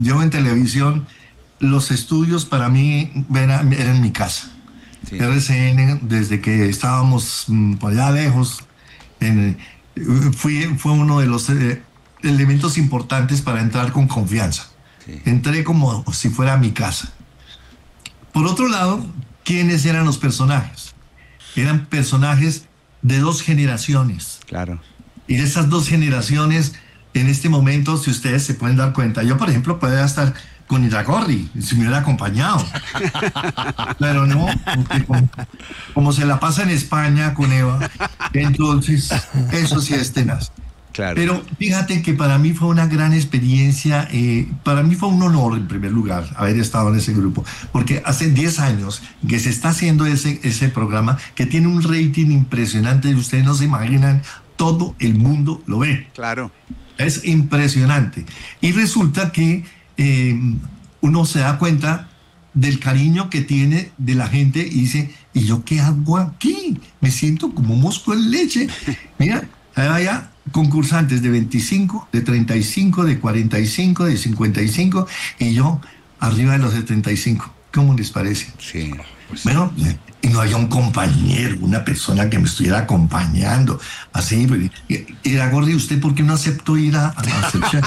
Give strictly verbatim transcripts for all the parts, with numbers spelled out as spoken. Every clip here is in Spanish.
yo en televisión, los estudios para mí eran, eran mi casa. Sí. R C N, desde que estábamos por allá lejos, en, fui, fue uno de los eh, elementos importantes para entrar con confianza. Sí. Entré como si fuera mi casa. Por otro lado, ¿quiénes eran los personajes? Eran personajes de dos generaciones. Claro. Y de esas dos generaciones, en este momento, si ustedes se pueden dar cuenta, yo, por ejemplo, podría estar con Iragorri, si me hubiera acompañado. Pero no, como, como se la pasa en España con Eva, entonces, eso sí es tenaz. Claro. Pero fíjate que para mí fue una gran experiencia, eh, para mí fue un honor en primer lugar haber estado en ese grupo, porque hace diez años que se está haciendo ese, ese programa que tiene un rating impresionante y ustedes no se imaginan, todo el mundo lo ve. Claro. Es impresionante. Y resulta que eh, uno se da cuenta del cariño que tiene de la gente y dice, ¿y yo qué hago aquí? Me siento como mosco en leche. Mira, allá concursantes de veinticinco, de treinta y cinco, de cuarenta y cinco, de cincuenta y cinco y yo arriba de los setenta y cinco. ¿Cómo les parece? Sí. Pues bueno, y no había un compañero, una persona que me estuviera acompañando, así. Era Gordi, ¿usted por qué no aceptó ir a, a la recepción?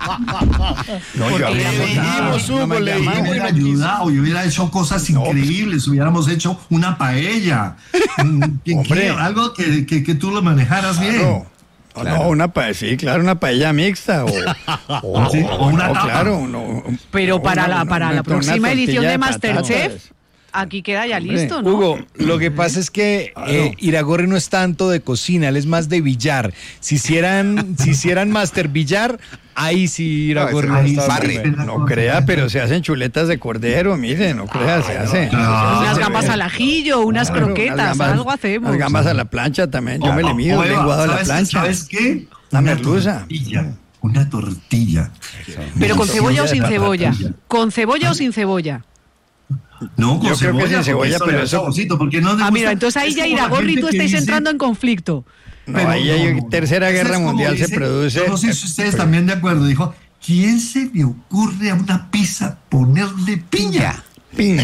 No, yo había hubiera ayudado, yo hubiera hecho cosas increíbles, hubiéramos hecho una paella, Hombre. algo que, que, que tú lo manejaras claro. bien. Claro. No, una paella, sí, claro, una paella mixta o, o, ¿Sí? o una no, tapa. Claro, no, pero para una, la para una, la próxima edición de, de Masterchef, patatas. Aquí queda ya Hombre, listo, ¿no? Hugo, lo que pasa es que eh, Iragorri no es tanto de cocina, él es más de billar. Si hicieran, si hicieran Master Billar, ahí sí Iragorri no, no, no, no crea, pero se hacen chuletas de cordero, mire, no crea, ah, se hace. No, no, unas gambas al ajillo, unas claro, croquetas, unas gambas, algo hacemos. Las gambas a la plancha también, yo oh, me le mido, oh, lenguado a la plancha. ¿Sabes qué? Una merluza. Tortilla, una tortilla. Pero con cebolla o sin cebolla. ¿Con cebolla o sin cebolla? No, con yo cebolla, creo que sin cebolla, pero eso... porque no ah, mira, entonces ahí ya Iragorri y tú estáis dice... entrando en conflicto. No, pero, ahí hay no, no. Tercera Guerra Mundial dice, se produce... No sé si ustedes pero... también de acuerdo, dijo, ¿quién se le ocurre a una pizza ponerle piña? Piña.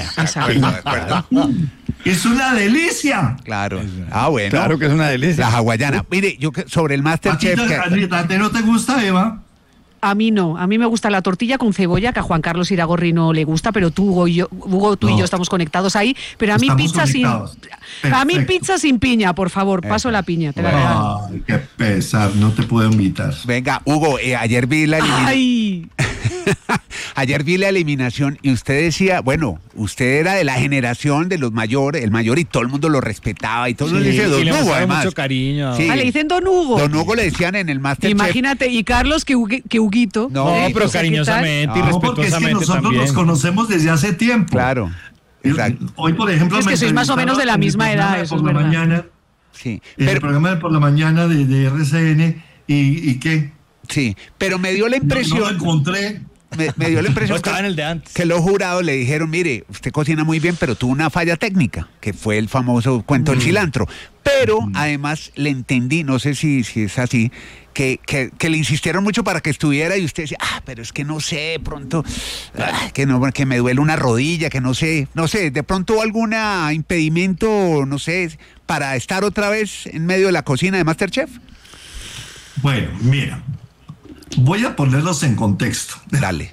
Es una delicia. Claro. Ah, bueno. Claro que es una delicia. La hawaiana. Mire, yo sobre el Masterchef... ¿A ti que... no te gusta, Eva? A mí no, a mí me gusta la tortilla con cebolla, que a Juan Carlos Iragorri no le gusta, pero tú, Hugo, y yo, Hugo, tú no. y yo estamos conectados ahí, pero a mí estamos pizza sin a mí pizza sin piña, por favor, paso la piña, te la regalo. Ay, qué pesar, no te puedo invitar. Venga, Hugo, eh, ayer vi la eliminación. Ayer vi la eliminación y usted decía, bueno, usted era de la generación de los mayores, el mayor y todo el mundo lo respetaba y todo el mundo sí, le dice Don Hugo, además. Mucho cariño. Sí. Ah, le dicen Don Hugo. Don Hugo le decían en el Masterchef. Imagínate, y Carlos que, que Huguito. No, ¿eh? pero cariñosamente no, y respetuosamente porque es que nosotros también. nos conocemos desde hace tiempo. Claro. Exacto. Hoy, por ejemplo, es que sois más o menos de la misma edad, eso es verdad. Mañana, sí. Pero, el programa de por la mañana de, de R C N y, y qué. Sí, pero me dio la impresión. No, no lo encontré. Me, me dio la impresión no que, en el de antes. que los jurados le dijeron, mire, usted cocina muy bien, pero tuvo una falla técnica, que fue el famoso cuento del mm. cilantro. Pero mm. además le entendí, no sé si, si es así, que, que, que le insistieron mucho para que estuviera y usted decía, ah, pero es que no sé, pronto, ah, que, no, que me duele una rodilla, que no sé, no sé, de pronto algún impedimento, no sé, para estar otra vez en medio de la cocina de Masterchef. Bueno, mira. Voy a ponerlos en contexto. Dale.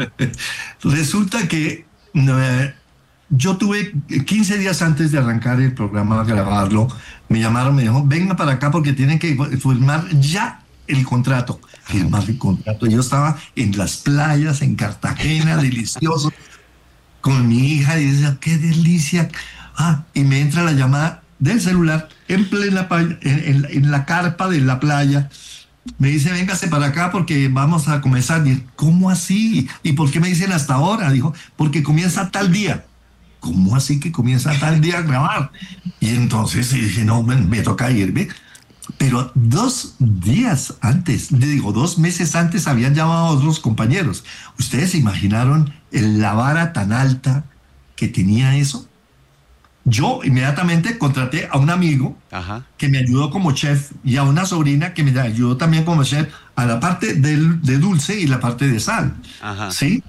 Resulta que eh, yo tuve quince días antes de arrancar el programa, a grabarlo, me llamaron, me dijo, venga para acá porque tienen que firmar ya el contrato. Firmar el contrato. Yo estaba en las playas, en Cartagena, delicioso, con mi hija, y decía, qué delicia. Ah, y me entra la llamada del celular en plena en, en, en la carpa de la playa. Me dice, véngase para acá porque vamos a comenzar. Y, ¿cómo así? ¿Y por qué me dicen hasta ahora? Dijo, porque comienza tal día. ¿Cómo así que comienza tal día a grabar? Y entonces dije, no, me, me toca irme. Pero dos días antes, le digo, dos meses antes habían llamado a otros compañeros. ¿Ustedes se imaginaron la vara tan alta que tenía eso? yo inmediatamente contraté a un amigo Ajá. que me ayudó como chef y a una sobrina que me ayudó también como chef a la parte del, de dulce y la parte de sal. Ajá. ¿Sí?